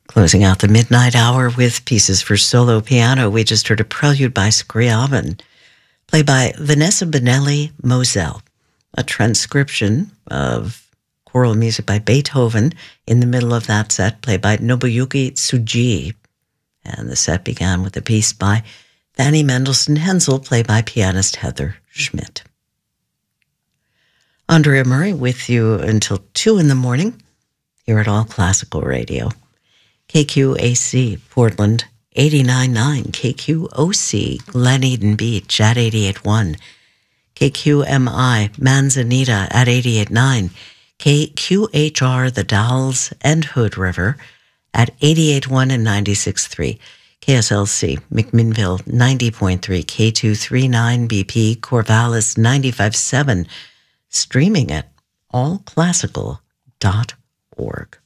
Closing out the midnight hour with pieces for solo piano, we just heard a prelude by Scriabin, played by Vanessa Benelli Moselle, a transcription of choral music by Beethoven in the middle of that set, played by Nobuyuki Tsuji. And the set began with a piece by Fanny Mendelssohn Hensel, played by pianist Heather Schmidt. Andrea Murray with you until 2 in the morning here at All Classical Radio. KQAC Portland 89.9, KQOC Glen Eden Beach at 88.1, KQMI Manzanita at 88.9, KQHR The Dalles and Hood River at 88.1 and 96.3, KSLC McMinnville 90.3, K239 BP Corvallis 95.7, streaming at allclassical.org.